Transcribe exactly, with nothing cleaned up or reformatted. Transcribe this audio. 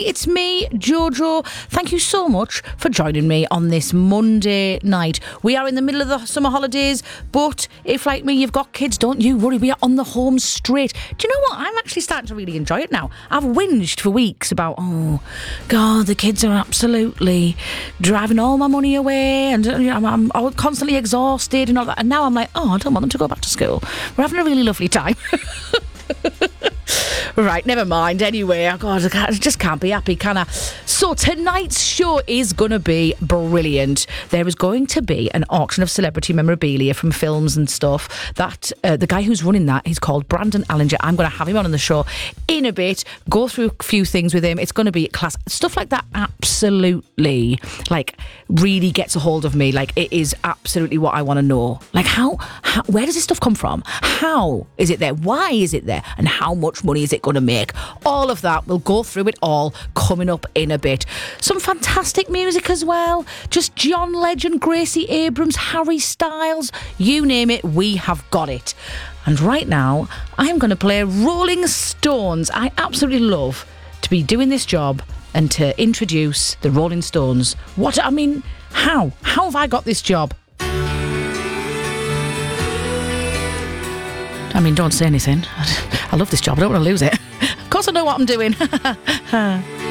it's me, Jojo. Thank you so much for joining me on this Monday night. We are in the middle of the summer holidays, but if, like me, you've got kids, don't you worry, we are on the home straight. Do you know what? I'm actually starting to really enjoy it now. I've whinged for weeks about, oh, God, the kids are absolutely driving all my money away, and you know, I'm, I'm constantly exhausted and all that. And now I'm like, oh, I don't want them to go back to school. We're having a really lovely time. Right, never mind. Anyway, oh God, I, can't, I just can't be happy, can I? So tonight's show is going to be brilliant. There is going to be an auction of celebrity memorabilia from films and stuff. That uh, the guy who's running that, he's called Brandon Allinger. I'm going to have him on in the show in a bit. Go through a few things with him. It's going to be class. Stuff like that absolutely, like, really gets a hold of me. Like, it is absolutely what I want to know. Like, how, how, where does this stuff come from? How is it there? Why is it there? And how much money is it going to make? All of that, we'll go through it all coming up in a bit. Some fantastic music as well. Just John Legend, Gracie Abrams, Harry Styles, you name it, we have got it. And right now, I'm going to play Rolling Stones. I absolutely love to be doing this job and to introduce the Rolling Stones. What, I mean, how? How have I got this job? I mean, don't say anything. I love this job. I don't want to lose it. Of course I know what I'm doing.